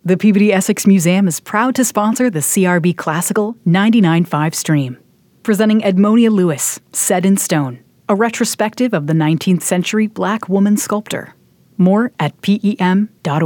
The Peabody Essex Museum is proud to sponsor the CRB Classical 99.5 stream, presenting Edmonia Lewis, Set in Stone, a retrospective of the 19th century Black woman sculptor. More at PEM.org.